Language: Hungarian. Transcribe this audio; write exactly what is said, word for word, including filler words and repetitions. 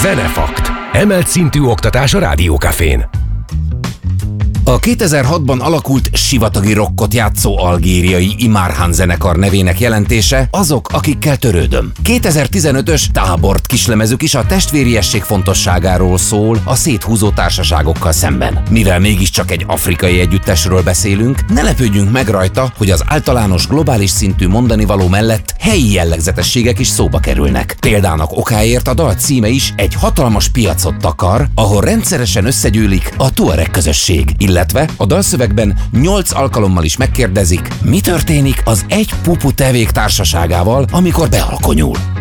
Zenefakt. Emelt szintű oktatás a Rádiókafén. A kétezer-hatban alakult sivatagi rockot játszó algériai Imarhan zenekar nevének jelentése azok, akikkel törődöm. kétezer-tizenötös Tábort kislemezük is a testvériesség fontosságáról szól a széthúzó társaságokkal szemben. Mivel mégiscsak egy afrikai együttesről beszélünk, ne lepődjünk meg rajta, hogy az általános globális szintű mondanivaló mellett helyi jellegzetességek is szóba kerülnek. Példának okáért a dal címe is egy hatalmas piacot takar, ahol rendszeresen összegyűlik a tuareg közösség, illetve a dalszövegben nyolc alkalommal is megkérdezik, mi történik az egy pupu tevék társaságával, amikor bealkonyul.